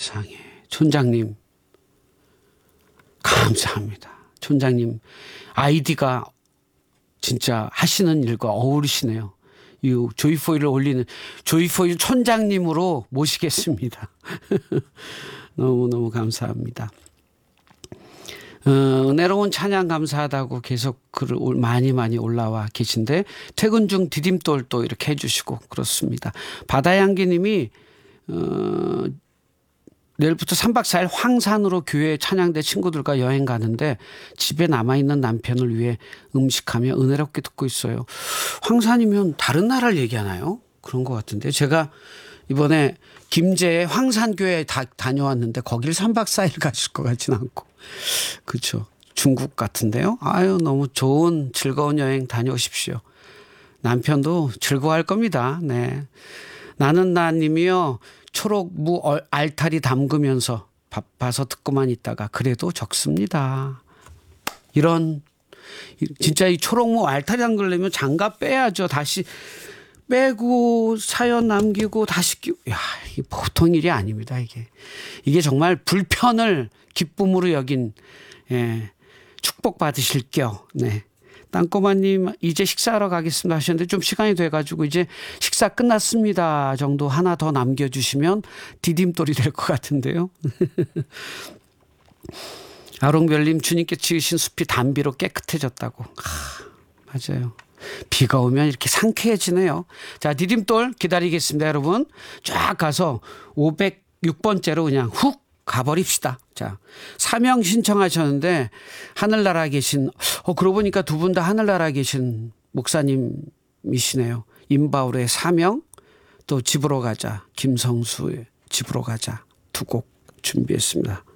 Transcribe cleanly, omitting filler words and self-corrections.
세상에. 촌장님 감사합니다. 촌장님 아이디가 진짜 하시는 일과 어울리시네요. 이 조이포이를 올리는 조이포이 촌장님으로 모시겠습니다. 너무너무 감사합니다. 은혜로운 찬양 감사하다고 계속 글을 많이 올라와 계신데 퇴근 중 디딤돌 또 이렇게 해주시고 그렇습니다. 바다향기님이 내일부터 3박 4일 황산으로 교회 찬양대 친구들과 여행 가는데 집에 남아있는 남편을 위해 음식하며 은혜롭게 듣고 있어요. 황산이면 다른 나라를 얘기하나요? 그런 것 같은데 제가 이번에 김제에 황산교회에 다녀왔는데 거길 3박 4일 가실 것 같진 않고 그렇죠. 중국 같은데요. 아유 너무 좋은 즐거운 여행 다녀오십시오. 남편도 즐거워할 겁니다. 네. 나는 나님이요. 초록무 알타리 담그면서 바빠서 듣고만 있다가 그래도 적습니다. 이런 진짜 이 초록무 알타리 담그려면 장갑 빼야죠. 다시 빼고 사연 남기고 다시 끼고 야, 이게 보통 일이 아닙니다. 이게 정말 불편을 기쁨으로 여긴 축복 받으실 겨. 네. 땅꼬마님 이제 식사하러 가겠습니다 하셨는데 좀 시간이 돼가지고 이제 식사 끝났습니다 정도 하나 더 남겨주시면 디딤돌이 될 것 같은데요. 아롱별님 주님께 지으신 숲이 단비로 깨끗해졌다고. 맞아요. 비가 오면 이렇게 상쾌해지네요. 자 디딤돌 기다리겠습니다 여러분. 쫙 가서 506번째로 그냥 훅 가버립시다. 자, 사명 신청하셨는데 하늘나라 계신 그러고 보니까 두 분 다 하늘나라 계신 목사님이시네요. 임바울의 사명 또 집으로 가자 김성수의 집으로 가자 두 곡 준비했습니다.